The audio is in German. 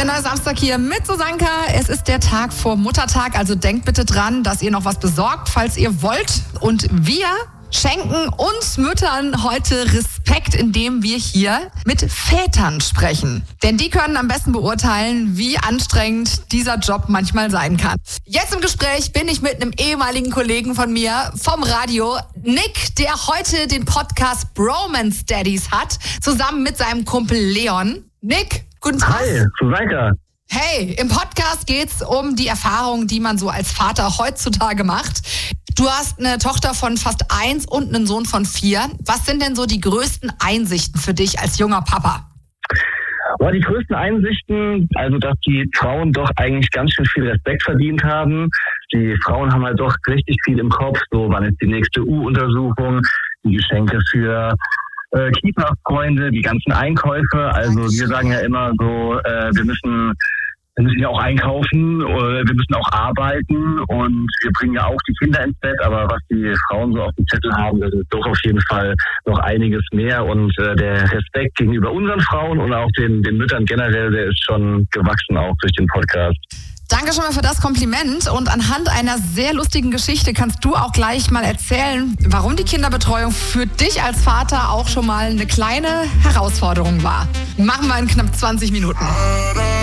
neuer Samstag hier mit Susanka. Es ist der Tag vor Muttertag, also denkt bitte dran, dass ihr noch was besorgt, falls ihr wollt. Und wir schenken uns Müttern heute Respekt, indem wir hier mit Vätern sprechen. Denn die können am besten beurteilen, wie anstrengend dieser Job manchmal sein kann. Jetzt im Gespräch bin ich mit einem ehemaligen Kollegen von mir vom Radio, Nick, der heute den Podcast Bromance Daddies hat, zusammen mit seinem Kumpel Leon. Nick, guten Tag. Hi, Susanka. Hey, im Podcast geht's um die Erfahrungen, die man so als Vater heutzutage macht. Du hast eine Tochter von fast 1 und einen Sohn von 4. Was sind denn so die größten Einsichten für dich als junger Papa? Die größten Einsichten, also dass die Frauen doch eigentlich ganz schön viel Respekt verdient haben. Die Frauen haben halt doch richtig viel im Kopf. So, wann ist die nächste U-Untersuchung, die Geschenke für Kita-Freunde, die ganzen Einkäufe. Also wir sagen ja immer so, wir müssen ja auch einkaufen, wir müssen auch arbeiten und wir bringen ja auch die Kinder ins Bett, aber was die Frauen so auf dem Zettel haben, das ist doch auf jeden Fall noch einiges mehr und der Respekt gegenüber unseren Frauen und auch den Müttern generell, der ist schon gewachsen auch durch den Podcast. Danke schon mal für das Kompliment und anhand einer sehr lustigen Geschichte kannst du auch gleich mal erzählen, warum die Kinderbetreuung für dich als Vater auch schon mal eine kleine Herausforderung war. Machen wir in knapp 20 Minuten.